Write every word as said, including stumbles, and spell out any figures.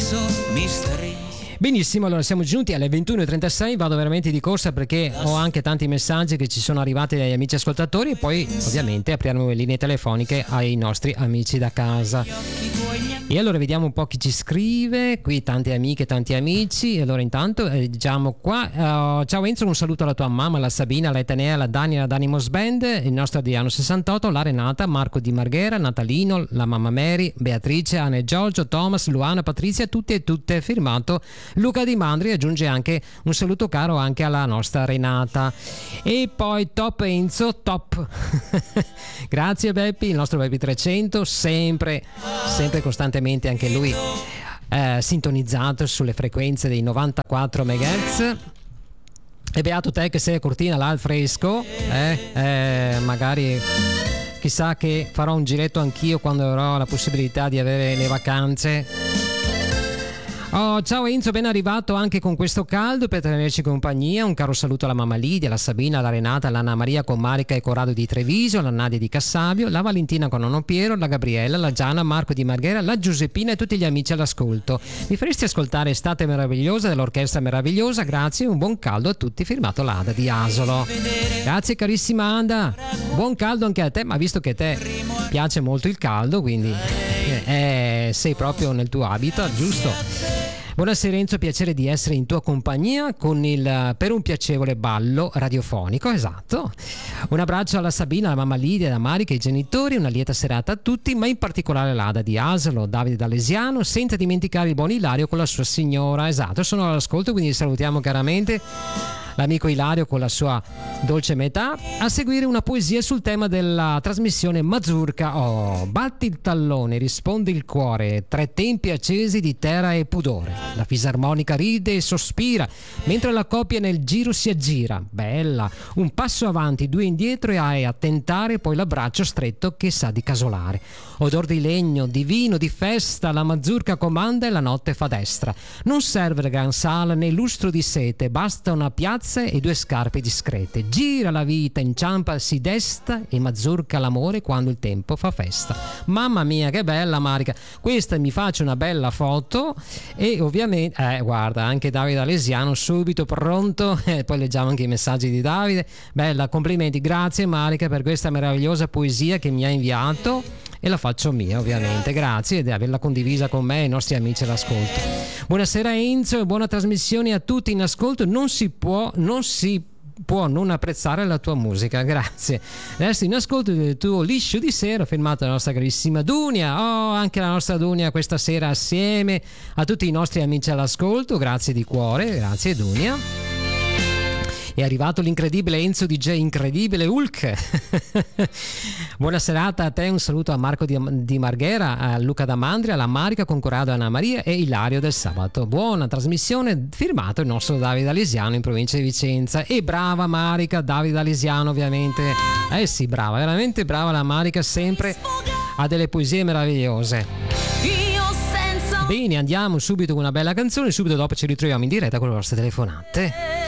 sorriso mi stringi. Benissimo, allora siamo giunti alle ventuno e trentasei, vado veramente di corsa perché ho anche tanti messaggi che ci sono arrivati dagli amici ascoltatori e poi ovviamente apriamo le linee telefoniche ai nostri amici da casa. E allora vediamo un po' chi ci scrive, qui tante amiche, tanti amici. E allora intanto eh, diciamo qua, uh, ciao Enzo, un saluto alla tua mamma, la Sabina, la Etenea, la Dani, la Danimos Band, il nostro Adriano sessantotto, la Renata, Marco Di Marghera, Natalino, la mamma Mary, Beatrice, Anna e Giorgio, Thomas, Luana, Patrizia, tutti e tutte, firmato Luca Di Mandri. Aggiunge anche un saluto caro anche alla nostra Renata. E poi top Enzo, top. Grazie Beppi, il nostro Beppi trecento, sempre, sempre costantemente anche lui eh, sintonizzato sulle frequenze dei novantaquattro megahertz. E beato te che sei a Cortina là al fresco, eh, eh, magari chissà che farò un giretto anch'io quando avrò la possibilità di avere le vacanze. Oh, ciao Enzo, ben arrivato anche con questo caldo per tenerci compagnia. Un caro saluto alla mamma Lidia, alla Sabina, alla Renata, alla Anna Maria con Marica e Corrado di Treviso, alla Nadia di Cassabio, la Valentina con nonno Piero, la Gabriella, la Gianna, Marco di Marghera, la Giuseppina e tutti gli amici all'ascolto. Mi faresti ascoltare Estate Meravigliosa dell'Orchestra Meravigliosa? Grazie, un buon caldo a tutti, firmato l'Ada di Asolo. Grazie carissima Ada, buon caldo anche a te, ma visto che a te piace molto il caldo, quindi eh, sei proprio nel tuo habitat, giusto? Buonasera Enzo, piacere di essere in tua compagnia con il per un piacevole ballo radiofonico, esatto. Un abbraccio alla Sabina, alla mamma Lidia, alla Marica, ai genitori, una lieta serata a tutti, ma in particolare l'Ada di Asolo, Davide D'Alesiano, senza dimenticare il buon Ilario con la sua signora, esatto, sono all'ascolto, quindi salutiamo caramente l'amico Ilario con la sua dolce metà. A seguire una poesia sul tema della trasmissione Mazurka. Oh, batti il tallone, risponde il cuore, tre tempi accesi di terra e pudore. La fisarmonica ride e sospira mentre la coppia nel giro si aggira. Bella, un passo avanti, due indietro e a, e a tentare poi l'abbraccio stretto che sa di casolare. Odor di legno, di vino, di festa, la mazurka comanda e la notte fa destra. Non serve gran sala né lustro di sete, basta una piazza e due scarpe discrete. Gira la vita, inciampa, si desta e mazurka l'amore quando il tempo fa festa. Mamma mia che bella Marica, questa mi faccio una bella foto e ovviamente eh, guarda anche Davide Alesiano subito pronto e eh, poi leggiamo anche i messaggi di Davide. Bella, complimenti, grazie Marica per questa meravigliosa poesia che mi ha inviato e la faccio mia ovviamente, grazie di averla condivisa con me e i nostri amici all'ascolto. Buonasera Enzo e buona trasmissione a tutti in ascolto. Non si può non si può non apprezzare la tua musica, grazie. Adesso in ascolto del tuo liscio di sera firmato dalla nostra carissima Dunia. Oh, anche la nostra Dunia questa sera assieme a tutti i nostri amici all'ascolto, grazie di cuore, grazie Dunia. È arrivato l'incredibile Enzo D J Incredibile Hulk. Buona serata a te, un saluto a Marco di, di Marghera, a Luca da Mandria, alla Marica con Corrado, Anna Maria e Ilario del sabato. Buona trasmissione, firmato il nostro Davide Alesiano in provincia di Vicenza. E brava Marica, Davide Alesiano ovviamente. Eh sì, brava, veramente brava la Marica, sempre ha delle poesie meravigliose. Bene, andiamo subito con una bella canzone, subito dopo ci ritroviamo in diretta con le vostre telefonate.